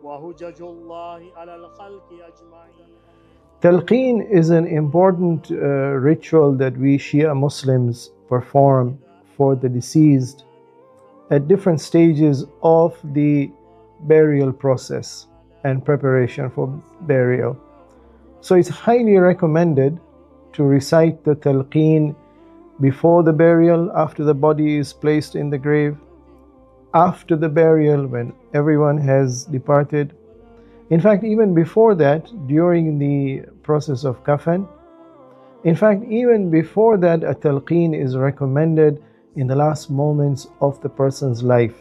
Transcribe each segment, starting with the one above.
وحجج الله على الخلق أجمعين. Talqeen is an important ritual that we Shia Muslims perform for the deceased at different stages of the burial process and preparation for burial. So it's highly recommended to recite the Talqeen before the burial, after the body is placed in the grave, after the burial when everyone has departed. In fact, even before that, during the process of kafan, in fact, even before that, a talqeen is recommended in the last moments of the person's life.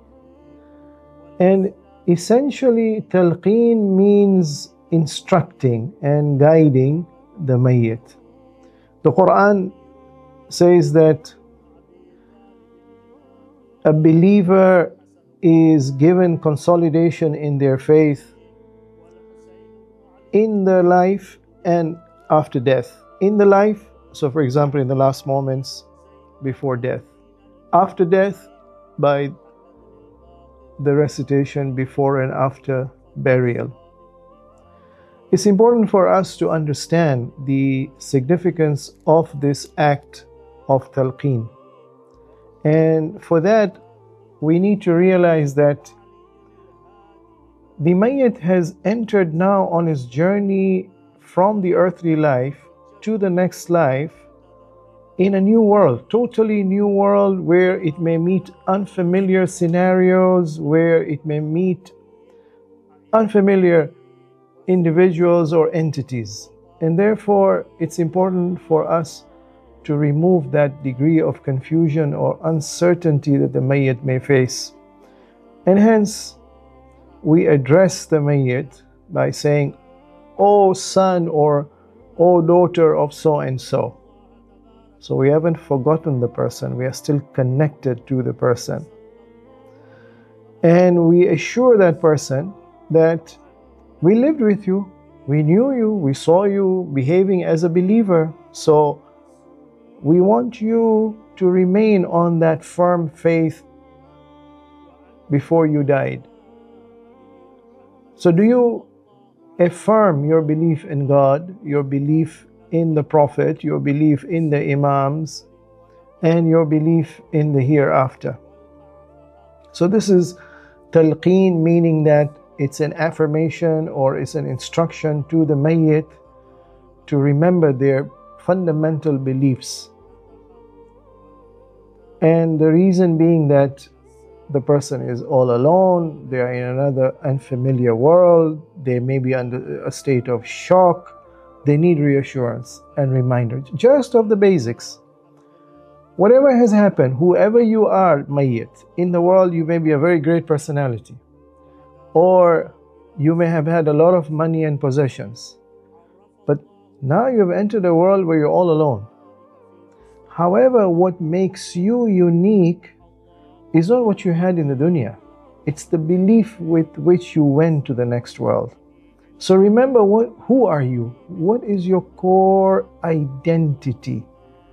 And essentially, talqeen means instructing and guiding the mayyit. The Quran says that a believer is given consolidation in their faith in the life and after death. In the life, so for example, in the last moments before death. After death, by the recitation before and after burial. It's important for us to understand the significance of this act of talqeen. And for that, we need to realize that the mayyit has entered now on his journey from the earthly life to the next life in a new world, totally new world, where it may meet unfamiliar scenarios, where it may meet unfamiliar individuals or entities. And therefore, it's important for us to remove that degree of confusion or uncertainty that the mayyit may face. And hence, we address the mayyit by saying, "Oh son," or "Oh daughter of so and so." So we haven't forgotten the person, we are still connected to the person. And we assure that person that we lived with you, we knew you, we saw you behaving as a believer. So we want you to remain on that firm faith before you died. So do you affirm your belief in God, your belief in the Prophet, your belief in the Imams, and your belief in the hereafter? So this is talqeen, meaning that it's an affirmation or it's an instruction to the mayyit to remember their fundamental beliefs. And the reason being that the person is all alone, they are in another unfamiliar world, they may be under a state of shock, they need reassurance and reminder, just of the basics. Whatever has happened, whoever you are, mayyit, in the world you may be a very great personality, or you may have had a lot of money and possessions, but now you've entered a world where you're all alone. However, what makes you unique is not what you had in the dunya. It's the belief with which you went to the next world. So remember, who are you? What is your core identity?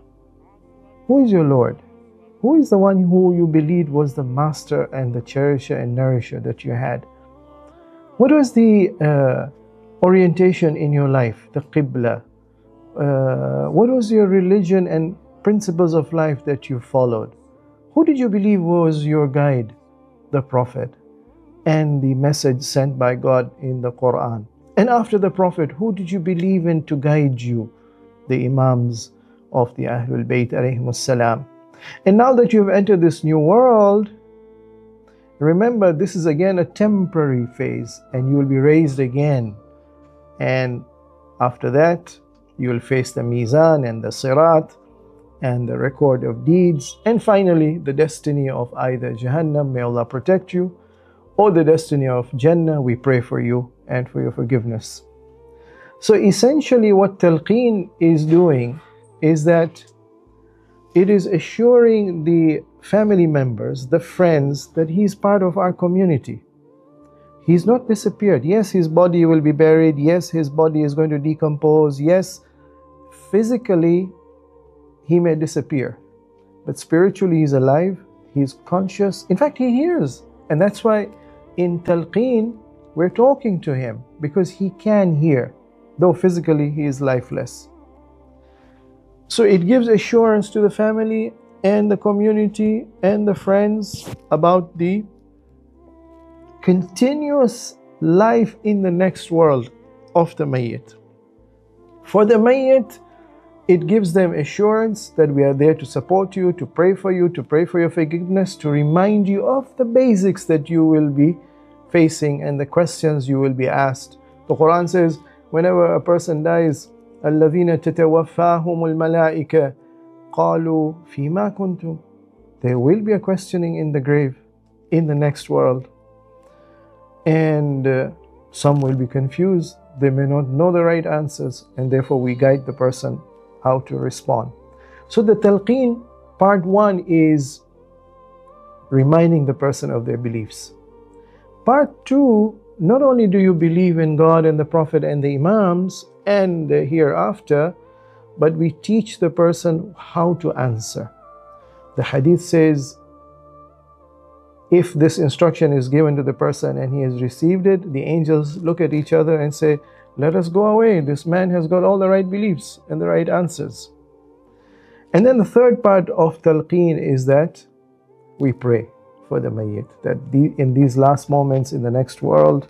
Who is your Lord? Who is the one who you believed was the master and the cherisher and nourisher that you had? What was the orientation in your life, the qibla? What was your religion and principles of life that you followed? Who did you believe was your guide? The Prophet and the message sent by God in the Quran. And after the Prophet, who did you believe in to guide you? The Imams of the Ahlul Bayt alayhimus salam. And now that you've entered this new world, remember this is again a temporary phase and you will be raised again. And after that, you will face the Mizan and the Sirat and the record of deeds, and finally the destiny of either Jahannam, may Allah protect you, or the destiny of Jannah. We pray for you and for your forgiveness. So essentially what talqeen is doing is that it is assuring the family members, the friends, that he's part of our community. He's not disappeared. Yes, his body will be buried. Yes, his body is going to decompose. Yes, physically he may disappear, but spiritually he's alive, he's conscious. In fact, he hears. And that's why in talqeen, We're talking to him because he can hear, though physically he is lifeless. So it gives assurance to the family and the community and the friends about the continuous life in the next world of the Mayyit. For the Mayyit, it gives them assurance that we are there to support you, to pray for you, to pray for your forgiveness, to remind you of the basics that you will be facing and the questions you will be asked. The Quran says, whenever a person dies, الَّذِينَ تَتَوَفَّاهُمُ الْمَلَائِكَةُ قَالُوا فِيمَا كُنْتُمْ. There will be a questioning in the grave, in the next world. And some will be confused. They may not know the right answers, and therefore we guide the person how to respond. So the talqeen, part 1 is reminding the person of their beliefs. Part 2, not only do you believe in God and the Prophet and the Imams and the hereafter, but we teach the person how to answer. The hadith says, if this instruction is given to the person and he has received it, the angels look at each other and say, let us go away. This man has got all the right beliefs and the right answers. And then the third part of talqeen is that we pray for the Mayyit, that in these last moments in the next world,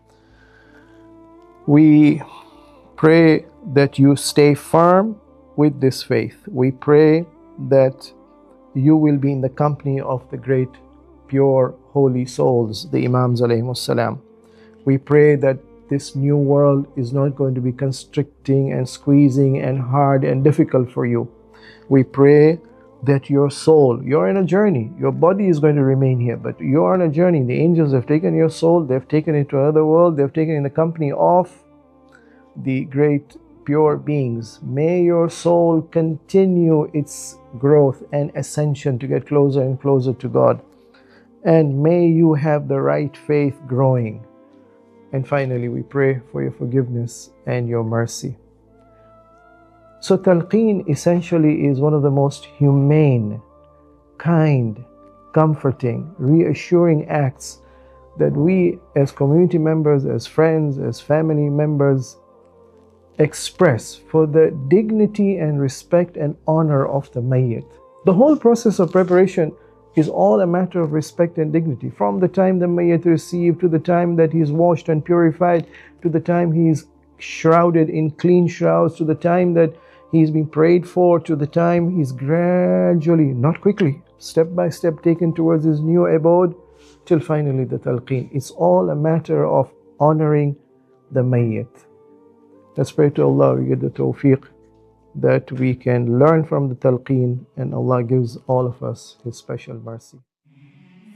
we pray that you stay firm with this faith. We pray that you will be in the company of the great, pure, holy souls, the Imams alayhimus salam. We pray that this new world is not going to be constricting and squeezing and hard and difficult for you. We pray that your soul, you're in a journey. Your body is going to remain here, but you're on a journey. The angels have taken your soul, they've taken it to another world, they've taken it in the company of the great pure beings. May your soul continue its growth and ascension to get closer and closer to God. And may you have the right faith growing. And finally, we pray for your forgiveness and your mercy. So talqeen essentially is one of the most humane, kind, comforting, reassuring acts that we as community members, as friends, as family members express for the dignity and respect and honor of the Mayyit. The whole process of preparation is all a matter of respect and dignity. From the time the Mayyit received, to the time that he is washed and purified, to the time he is shrouded in clean shrouds, to the time that he is being prayed for, to the time he is gradually, not quickly, step by step taken towards his new abode, till finally the talqeen. It's all a matter of honoring the Mayyit. Let's pray to Allah we get the tawfiq that we can learn from the talqeen, and Allah gives all of us His special mercy.